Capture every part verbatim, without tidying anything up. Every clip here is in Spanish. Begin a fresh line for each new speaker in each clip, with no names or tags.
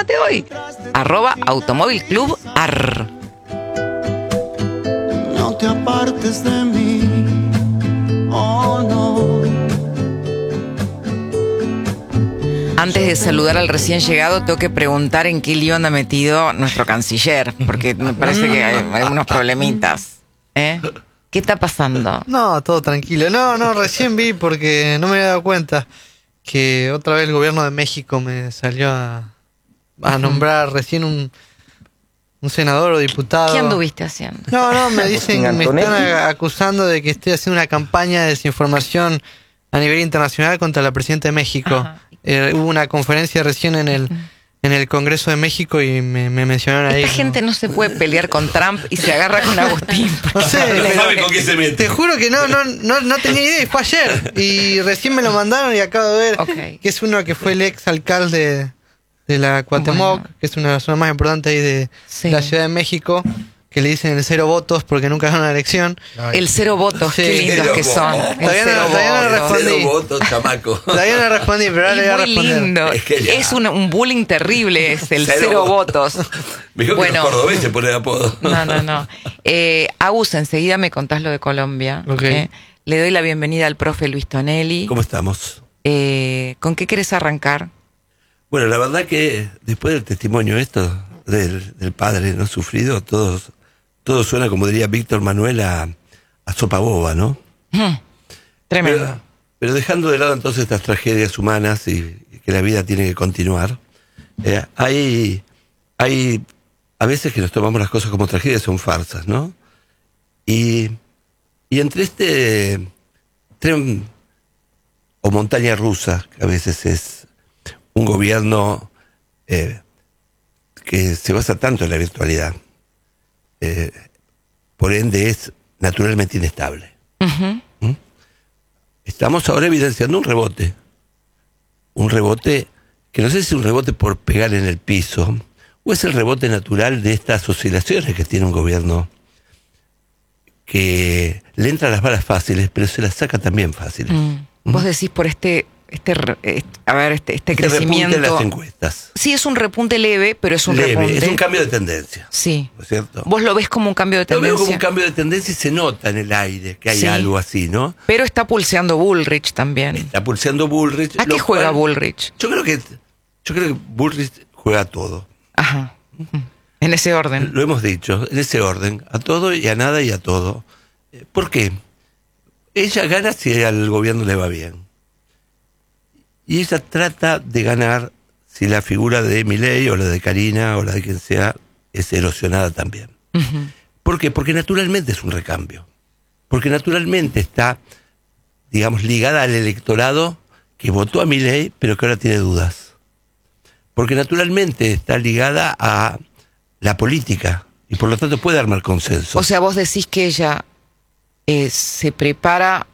Sumate hoy. Arroba Automóvil Club Ar.
No te apartes de mí, oh no.
Antes de saludar al recién llegado, tengo que preguntar en qué lío anda metido nuestro canciller, porque me parece que hay algunos problemitas. ¿Eh? ¿Qué está pasando?
No, todo tranquilo. No, no, recién vi porque no me había dado cuenta que otra vez el gobierno de México me salió a, a nombrar recién un, un senador o diputado.
¿Qué anduviste haciendo?
No, no, me dicen, me están acusando de que estoy haciendo una campaña de desinformación a nivel internacional contra la presidenta de México. Eh, hubo una conferencia recién en el en el Congreso de México y me, me mencionaron ahí.
Esta
¿no?
gente no se puede pelear con Trump y se agarra con Agustín.
No sé,
No
pero-
sabe con qué se mete.
te juro que no, no, no, no tenía idea, y fue ayer. Y recién me lo mandaron y acabo de ver
Ok.
que es uno que fue el ex alcalde de la Cuauhtémoc,
Bueno.
que es una de las zonas más importantes ahí de
Sí.
la Ciudad de México, que le dicen el cero votos porque nunca ganó una elección.
El cero votos, qué
Sí.
lindos que son. El
Todavía no-
cero
todavía no
votos.
respondí.
Cero votos, chamaco.
Todavía no respondí, pero ahora le voy a
Es muy
responder.
lindo.
Es genial.
Es un, un bullying terrible, es el
Cero
cero, votos.
Mejor que
Bueno.
los cordobeses ponen apodo.
No, no, no. Eh, Agus, enseguida me contás lo de Colombia.
Ok.
¿eh? Le doy la bienvenida al profe Luis Tonelli.
¿Cómo estamos?
Eh, ¿Con qué querés arrancar?
Bueno, la verdad que después del testimonio esto del, del padre no sufrido, todos, todo suena, como diría Víctor Manuel, a, a sopa boba, ¿no?
Tremendo.
Pero, pero dejando de lado entonces estas tragedias humanas y, y que la vida tiene que continuar, eh, hay, hay a veces que nos tomamos las cosas como tragedias, son farsas, ¿no? Y, y entre este tren o montaña rusa, que a veces es un gobierno eh, que se basa tanto en la virtualidad, eh, por ende es naturalmente inestable.
Ujú.
Estamos ahora evidenciando un rebote. Un rebote que no sé si es un rebote por pegar en el piso o es el rebote natural de estas oscilaciones que tiene un gobierno que le entra las balas fáciles, pero se las saca también fáciles.
Mm. Vos decís por este, este, re- est- a ver, este, este
Este repunte
crecimiento.
en las encuestas.
Sí, es un repunte leve, pero es un
Leve,
repunte.
es un cambio de tendencia,
Sí.
¿no es cierto?
Vos lo ves como un cambio de
Lo veo
tendencia.
como un cambio de tendencia y se nota en el aire que hay
Sí.
algo así, ¿no?
Pero está pulseando Bullrich también.
Está pulseando Bullrich.
¿A
lo
qué juega
cual-
Bullrich?
Yo creo que yo creo que Bullrich juega a todo.
Ajá. En ese orden.
Lo hemos dicho, en ese orden, a todo y a nada y a todo. Eh, ¿Por qué? Ella gana si al gobierno le va bien. Y ella trata de ganar si la figura de Milei o la de Karina o la de quien sea es erosionada también.
Ujú.
¿Por qué? Porque naturalmente es un recambio. Porque naturalmente está, digamos, ligada al electorado que votó a Milei, pero que ahora tiene dudas. Porque naturalmente está ligada a la política y por lo tanto puede armar consenso.
O sea, vos decís que ella eh, se prepara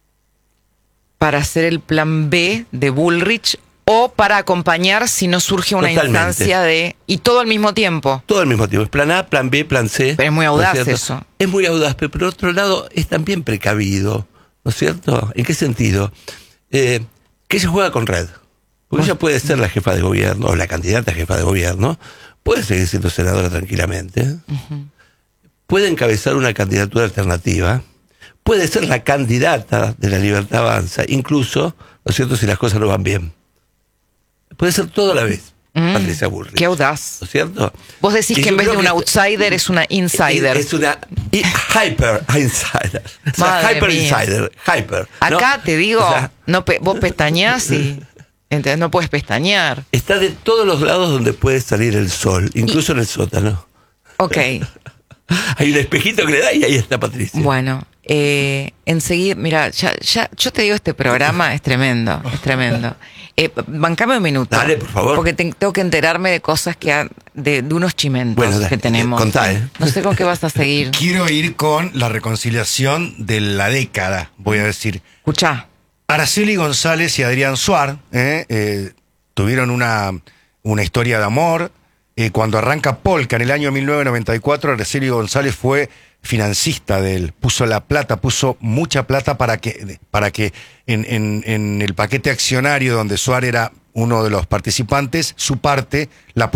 para hacer el plan B de Bullrich o para acompañar si no surge una
Totalmente.
instancia de... Y todo al mismo tiempo.
Todo al mismo tiempo. Es plan A, plan B, plan C.
Pero es muy
¿no
audaz
cierto?
eso.
Es muy audaz, pero por otro lado es también precavido. ¿No es cierto? ¿En qué sentido? Eh, que ella juega con red. Porque ella puede ser la jefa de gobierno o la candidata a jefa de gobierno. Puede seguir siendo senadora tranquilamente.
Ujú.
Puede encabezar una candidatura alternativa. Puede ser la candidata de la Libertad Avanza. Incluso, ¿no es cierto?, si las cosas no van bien. Puede ser todo a la vez.
Mm,
Patricia Bullrich.
qué audaz.
¿No es cierto?
Vos decís
Y
que
yo
en vez
creo
de un
que-
outsider es una insider.
Es una i- hyper insider. O sea,
Madre
hyper
mía.
insider. Hyper. ¿no?
Acá te digo,
O sea,
no pe- vos pestañás y... ¿entendés? No puedes pestañear.
está de todos los lados donde puede salir el sol, incluso en el sótano.
Ok,
Hay un espejito que le da y ahí está Patricia.
bueno. Eh, enseguida, mira, ya, ya, yo te digo, este programa es tremendo, es tremendo. Eh, bancame un minuto.
Dale, por favor.
Porque te- tengo que enterarme de cosas que ha- de, de unos chimentos
Bueno,
que
dale,
tenemos.
contá, ¿eh?
No sé con qué vas a seguir.
Quiero ir con la reconciliación de la década, voy a decir.
Escuchá.
Araceli González y Adrián Suar eh, eh, tuvieron una, una historia de amor. Eh, cuando arranca Polka en el año mil novecientos noventa y cuatro, Araceli González fue financista de él, puso la plata, puso mucha plata para que, para que en, en, en el paquete accionario donde Suar era uno de los participantes, su parte la